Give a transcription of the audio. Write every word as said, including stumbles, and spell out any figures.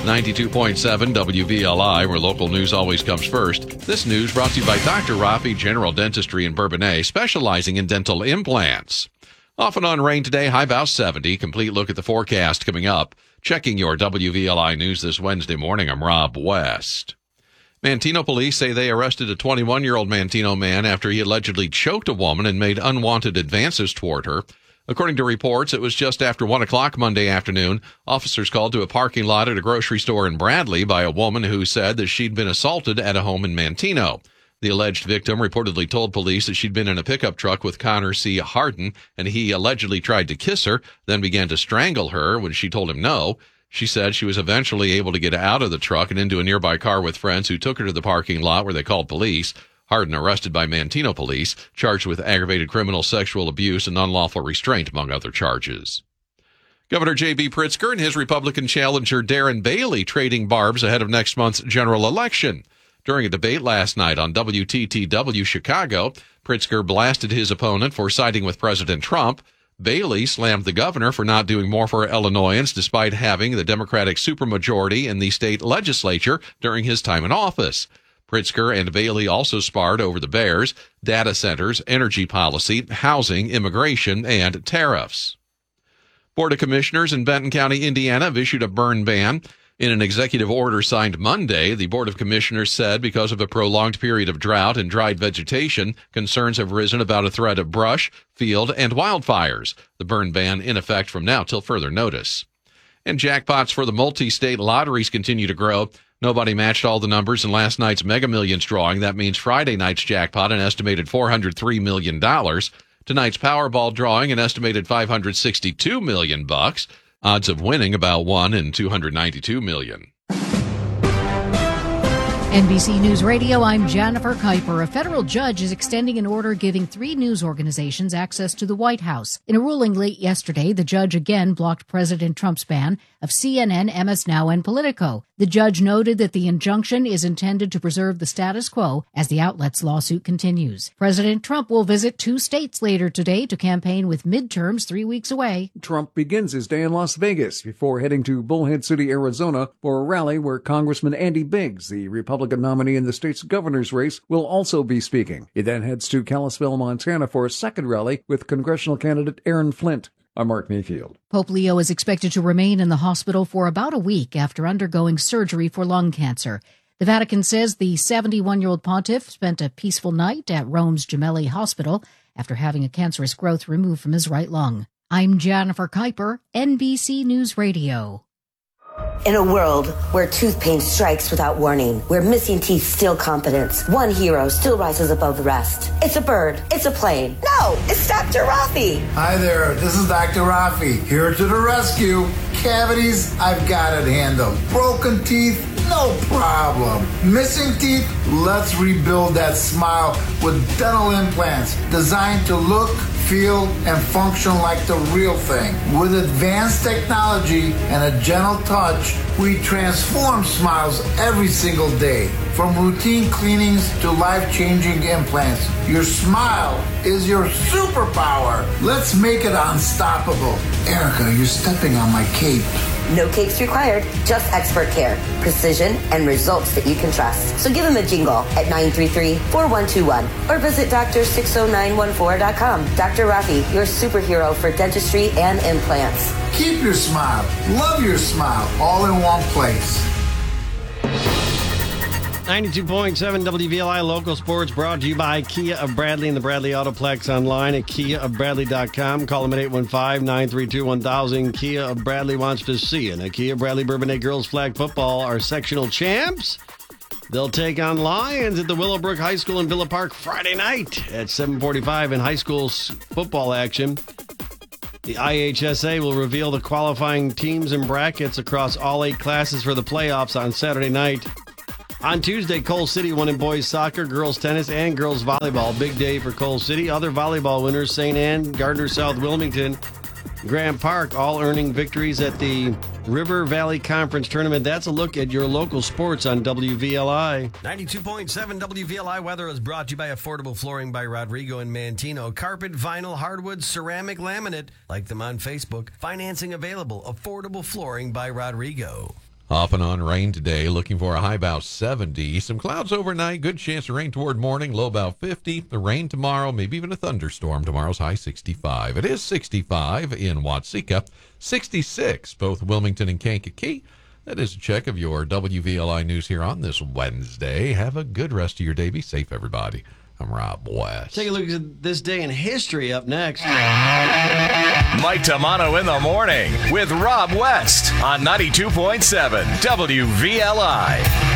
ninety-two point seven W V L I, where local news always comes first. This news brought to you by Doctor Rafi General Dentistry in Bourbonnais, specializing in dental implants. Off and on rain today, high about seventy. Complete look at the forecast coming up. Checking your W V L I news this Wednesday morning, I'm Rob West. Manteno police say they arrested a twenty-one-year-old Manteno man after he allegedly choked a woman and made unwanted advances toward her. According to reports, it was just after one o'clock Monday afternoon. Officers called to a parking lot at a grocery store in Bradley by a woman who said that she'd been assaulted at a home in Manteno. The alleged victim reportedly told police that she'd been in a pickup truck with Connor C. Harden, and he allegedly tried to kiss her, then began to strangle her when she told him no. She said she was eventually able to get out of the truck and into a nearby car with friends who took her to the parking lot where they called police. Harden arrested by Manteno police, charged with aggravated criminal sexual abuse and unlawful restraint, among other charges. Governor J B. Pritzker and his Republican challenger Darren Bailey trading barbs ahead of next month's general election. During a debate last night on W T T W Chicago, Pritzker blasted his opponent for siding with President Trump. Bailey slammed the governor for not doing more for Illinoisans despite having the Democratic supermajority in the state legislature during his time in office. Pritzker and Bailey also sparred over the Bears, data centers, energy policy, housing, immigration, and tariffs. Board of Commissioners in Benton County, Indiana, have issued a burn ban. In an executive order signed Monday, the Board of Commissioners said because of a prolonged period of drought and dried vegetation, concerns have risen about a threat of brush, field, and wildfires. The burn ban in effect from now till further notice. And jackpots for the multi-state lotteries continue to grow. Nobody matched all the numbers in last night's Mega Millions drawing. That means Friday night's jackpot, an estimated four hundred three million dollars. Tonight's Powerball drawing, an estimated five hundred sixty-two million dollars bucks. Odds of winning about one in two hundred ninety-two million. N B C News Radio, I'm Jennifer Kuiper. A federal judge is extending an order giving three news organizations access to the White House. In a ruling late yesterday, the judge again blocked President Trump's ban of C N N, M S Now, and Politico. The judge noted that the injunction is intended to preserve the status quo as the outlet's lawsuit continues. President Trump will visit two states later today to campaign with midterms three weeks away. Trump begins his day in Las Vegas before heading to Bullhead City, Arizona for a rally where Congressman Andy Biggs, the Republican nominee in the state's governor's race, will also be speaking. He then heads to Kalispell, Montana for a second rally with congressional candidate Aaron Flint. I'm Mark Mayfield. Pope Leo is expected to remain in the hospital for about a week after undergoing surgery for lung cancer. The Vatican says the seventy-one-year-old pontiff spent a peaceful night at Rome's Gemelli Hospital after having a cancerous growth removed from his right lung. I'm Jennifer Kuiper, N B C News Radio. In a world where tooth pain strikes without warning, where missing teeth steal confidence, one hero still rises above the rest. It's a bird. It's a plane. No, it's Doctor Rafi. Hi there, this is Doctor Rafi, here to the rescue. Cavities, I've got it handled. Broken teeth, no problem. Missing teeth, let's rebuild that smile with dental implants designed to look, feel, and function like the real thing. With advanced technology and a gentle touch, we transform smiles every single day. From routine cleanings to life-changing implants, your smile is your superpower. Let's make it unstoppable. Erica, you're stepping on my cape. No capes required, just expert care, precision, and results that you can trust. So give him a jingle at nine three three, four one two one or visit doctor six oh nine one four dot com. Doctor Rafi, your superhero for dentistry and implants. Keep your smile, love your smile, all in one place. ninety-two point seven W V L I Local Sports brought to you by Kia of Bradley and the Bradley Autoplex online at kia of bradley dot com. Call them at eight one five, nine three two, one thousand. Kia of Bradley wants to see you. And Kia Bradley Bourbonnais girls flag football are sectional champs. They'll take on Lions at the Willowbrook High School in Villa Park Friday night at seven forty-five in high school football action. The I H S A will reveal the qualifying teams and brackets across all eight classes for the playoffs on Saturday night. On Tuesday, Coal City won in boys soccer, girls tennis, and girls volleyball. Big day for Coal City. Other volleyball winners, Saint Anne, Gardner South Wilmington, Grant Park, all earning victories at the River Valley Conference Tournament. That's a look at your local sports on W V L I. ninety-two point seven W V L I weather is brought to you by Affordable Flooring by Rodrigo and Manteno. Carpet, vinyl, hardwood, ceramic, laminate. Like them on Facebook. Financing available. Affordable Flooring by Rodrigo. Off and on rain today, looking for a high about seventy. Some clouds overnight, good chance of rain toward morning, low about fifty. The rain tomorrow, maybe even a thunderstorm. Tomorrow's high sixty-five. It is sixty-five in Watseka, sixty-six, both Wilmington and Kankakee. That is a check of your W V L I news here on this Wednesday. Have a good rest of your day. Be safe, everybody. I'm Rob West. Take a look at this day in history up next. Mike Tamano in the morning with Rob West on ninety-two point seven W V L I.